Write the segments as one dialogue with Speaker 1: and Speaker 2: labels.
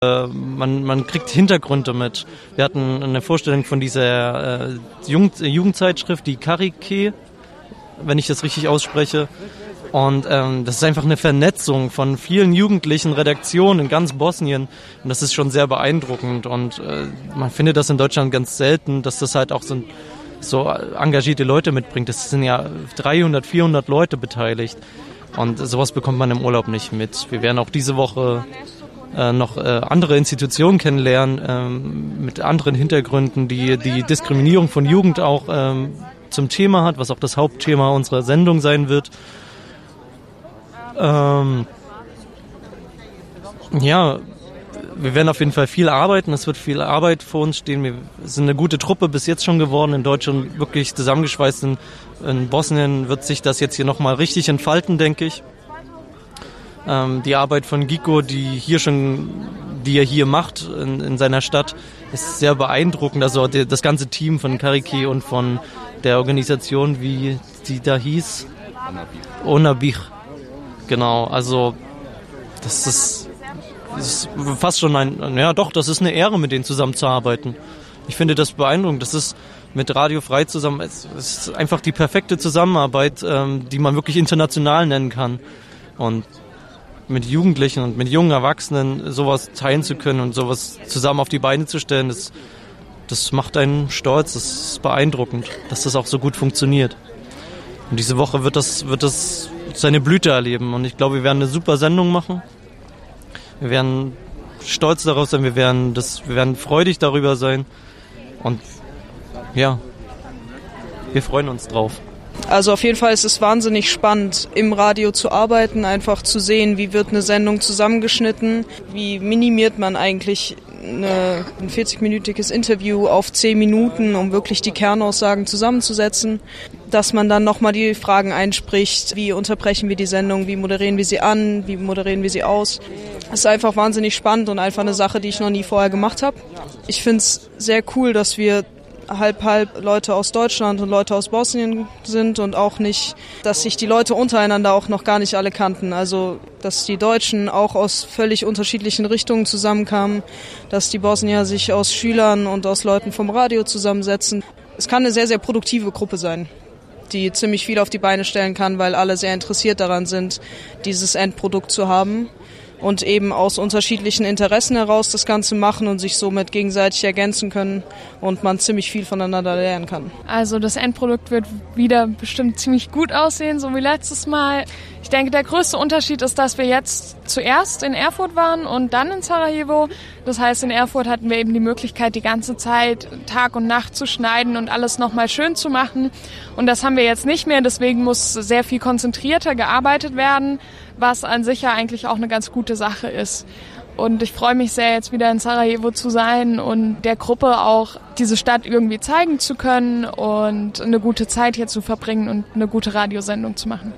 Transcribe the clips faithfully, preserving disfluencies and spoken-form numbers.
Speaker 1: Man, man kriegt Hintergründe mit. Wir hatten eine Vorstellung von dieser äh, Jugend, Jugendzeitschrift, die Karike, wenn ich das richtig ausspreche. Und ähm, das ist einfach eine Vernetzung von vielen jugendlichen Redaktionen in ganz Bosnien. Und das ist schon sehr beeindruckend. Und äh, man findet das in Deutschland ganz selten, dass das halt auch so, so engagierte Leute mitbringt. Es sind ja dreihundert, vierhundert Leute beteiligt. Und sowas bekommt man im Urlaub nicht mit. Wir werden auch diese Woche äh, noch äh, andere Institutionen kennenlernen, ähm, mit anderen Hintergründen, die die Diskriminierung von Jugend auch ähm, zum Thema hat, was auch das Hauptthema unserer Sendung sein wird. Ähm, ja, wir werden auf jeden Fall viel arbeiten, es wird viel Arbeit vor uns stehen. Wir sind eine gute Truppe bis jetzt schon geworden, in Deutschland wirklich zusammengeschweißt. In, in Bosnien wird sich das jetzt hier nochmal richtig entfalten, denke ich. Ähm, die Arbeit von Giko, die hier schon, die er hier macht in, in seiner Stadt, ist sehr beeindruckend. Also die, das ganze Team von Kariki und von der Organisation, wie die da hieß, Onabich. Genau, also das ist, das ist fast schon ein, ja doch, das ist eine Ehre, mit denen zusammenzuarbeiten. Ich finde das beeindruckend. Das ist mit Radio Frei zusammen, es ist einfach die perfekte Zusammenarbeit, ähm, die man wirklich international nennen kann. Und mit Jugendlichen und mit jungen Erwachsenen sowas teilen zu können und sowas zusammen auf die Beine zu stellen, das, das macht einen stolz, das ist beeindruckend, dass das auch so gut funktioniert. Und diese Woche wird das, wird das seine Blüte erleben und ich glaube, wir werden eine super Sendung machen. Wir werden stolz darauf sein, wir werden, das, wir werden freudig darüber sein und ja, wir freuen uns drauf.
Speaker 2: Also auf jeden Fall ist es wahnsinnig spannend, im Radio zu arbeiten, einfach zu sehen, wie wird eine Sendung zusammengeschnitten, wie minimiert man eigentlich eine, ein vierzigminütiges Interview auf zehn Minuten, um wirklich die Kernaussagen zusammenzusetzen, dass man dann nochmal die Fragen einspricht, wie unterbrechen wir die Sendung, wie moderieren wir sie an, wie moderieren wir sie aus. Es ist einfach wahnsinnig spannend und einfach eine Sache, die ich noch nie vorher gemacht habe. Ich finde es sehr cool, dass wir halb halb Leute aus Deutschland und Leute aus Bosnien sind und auch nicht, dass sich die Leute untereinander auch noch gar nicht alle kannten. Also, dass die Deutschen auch aus völlig unterschiedlichen Richtungen zusammenkamen, dass die Bosnier sich aus Schülern und aus Leuten vom Radio zusammensetzen. Es kann eine sehr, sehr produktive Gruppe sein, die ziemlich viel auf die Beine stellen kann, weil alle sehr interessiert daran sind, dieses Endprodukt zu haben. Und eben aus unterschiedlichen Interessen heraus das Ganze machen und sich somit gegenseitig ergänzen können und man ziemlich viel voneinander lernen kann.
Speaker 3: Also das Endprodukt wird wieder bestimmt ziemlich gut aussehen, so wie letztes Mal. Ich denke, der größte Unterschied ist, dass wir jetzt zuerst in Erfurt waren und dann in Sarajevo. Das heißt, in Erfurt hatten wir eben die Möglichkeit, die ganze Zeit Tag und Nacht zu schneiden und alles nochmal schön zu machen. Und das haben wir jetzt nicht mehr, deswegen muss sehr viel konzentrierter gearbeitet werden, was an sich ja eigentlich auch eine ganz gute Sache ist. Und ich freue mich sehr, jetzt wieder in Sarajevo zu sein und der Gruppe auch diese Stadt irgendwie zeigen zu können und eine gute Zeit hier zu verbringen und eine gute Radiosendung zu machen.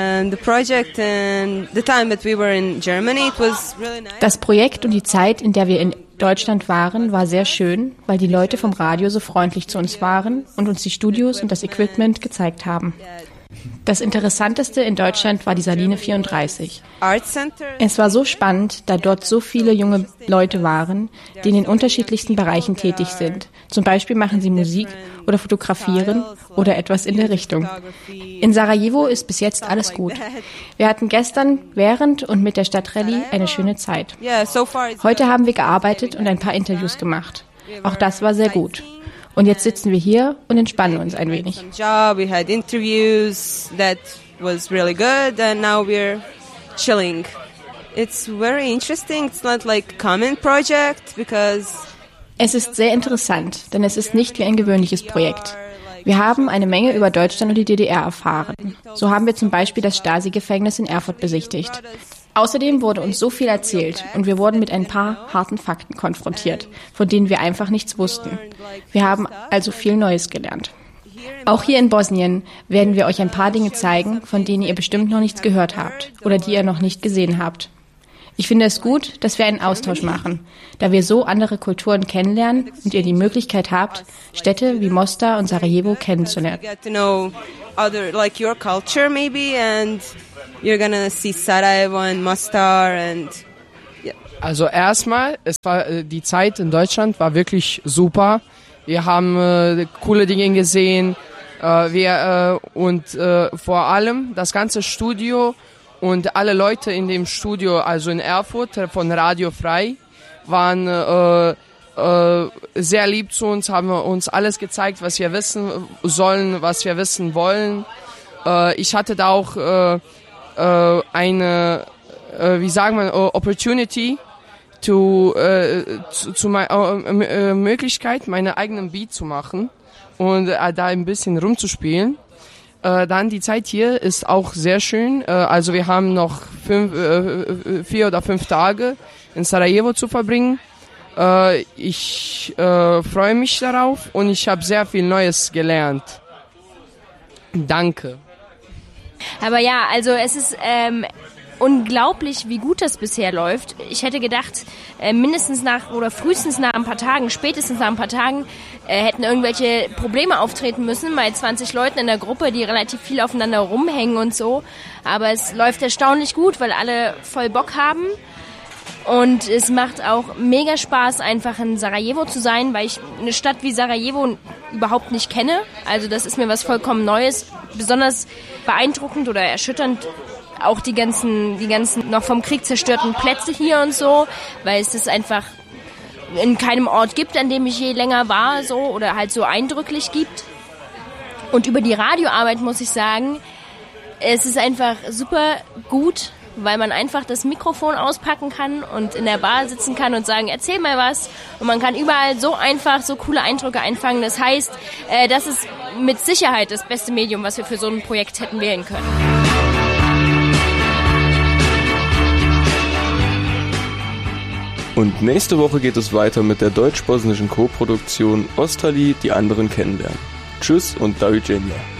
Speaker 4: Das Projekt und die Zeit, in der wir in Deutschland waren, war sehr schön, weil die Leute vom Radio so freundlich zu uns waren und uns die Studios und das Equipment gezeigt haben. Das Interessanteste in Deutschland war die Saline vierunddreißig. Es war so spannend, da dort so viele junge Leute waren, die in den unterschiedlichsten Bereichen tätig sind. Zum Beispiel machen sie Musik oder fotografieren oder etwas in der Richtung. In Sarajevo ist bis jetzt alles gut. Wir hatten gestern während und mit der Stadtrallye eine schöne Zeit. Heute haben wir gearbeitet und ein paar Interviews gemacht. Auch das war sehr gut. Und jetzt sitzen wir hier und entspannen uns ein wenig.
Speaker 5: We had interviews that was really good and now we're chilling. It's very interesting. It's not like a common project because
Speaker 4: Es ist sehr interessant, denn es ist nicht wie ein gewöhnliches Projekt. Wir haben eine Menge über Deutschland und die D D R erfahren. So haben wir zum Beispiel das Stasi-Gefängnis in Erfurt besichtigt. Außerdem wurde uns so viel erzählt und wir wurden mit ein paar harten Fakten konfrontiert, von denen wir einfach nichts wussten. Wir haben also viel Neues gelernt. Auch hier in Bosnien werden wir euch ein paar Dinge zeigen, von denen ihr bestimmt noch nichts gehört habt oder die ihr noch nicht gesehen habt. Ich finde es gut, dass wir einen Austausch machen, da wir so andere Kulturen kennenlernen und ihr die Möglichkeit habt, Städte wie Mostar und Sarajevo kennenzulernen.
Speaker 5: Other, like your culture maybe, and you're gonna see Sarajevo and Mostar and yeah.
Speaker 6: Also erstmal, es war die Zeit in Deutschland war wirklich super. Wir haben äh, coole Dinge gesehen. Äh, wir äh, und äh, vor allem das ganze Studio und alle Leute in dem Studio, also in Erfurt von Radio Frei, waren äh, äh, sehr lieb zu uns, haben uns alles gezeigt, was wir wissen sollen, was wir wissen wollen. Äh, ich hatte da auch äh, äh, eine, äh, wie sagen wir, Opportunity to, äh, zu, zu mein, äh, äh, Möglichkeit, meine eigenen Beat zu machen und äh, da ein bisschen rumzuspielen. Äh, dann die Zeit hier ist auch sehr schön. Äh, also wir haben noch fünf, äh, vier oder fünf Tage in Sarajevo zu verbringen. Äh, ich äh, freue mich darauf und ich habe sehr viel Neues gelernt. Danke.
Speaker 7: Aber ja, also es ist ähm, unglaublich, wie gut das bisher läuft. Ich hätte gedacht, äh, mindestens nach oder frühestens nach ein paar Tagen, spätestens nach ein paar Tagen äh, hätten irgendwelche Probleme auftreten müssen bei zwanzig Leuten in der Gruppe, die relativ viel aufeinander rumhängen und so. Aber es läuft erstaunlich gut, weil alle voll Bock haben. Und es macht auch mega Spaß, einfach in Sarajevo zu sein, weil ich eine Stadt wie Sarajevo überhaupt nicht kenne. Also das ist mir was vollkommen Neues. Besonders beeindruckend oder erschütternd auch die ganzen, die ganzen noch vom Krieg zerstörten Plätze hier und so, weil es das einfach in keinem Ort gibt, an dem ich je länger war, so oder halt so eindrücklich gibt. Und über die Radioarbeit muss ich sagen, es ist einfach super gut, weil man einfach das Mikrofon auspacken kann und in der Bar sitzen kann und sagen, erzähl mal was. Und man kann überall so einfach so coole Eindrücke einfangen. Das heißt, äh, das ist mit Sicherheit das beste Medium, was wir für so ein Projekt hätten wählen können.
Speaker 8: Und nächste Woche geht es weiter mit der deutsch-bosnischen Co-Produktion Ostrali, die anderen kennenlernen. Tschüss und do widzenia.